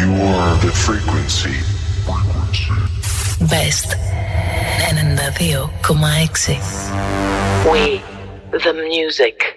You are the frequency. Best 92,6. We the music.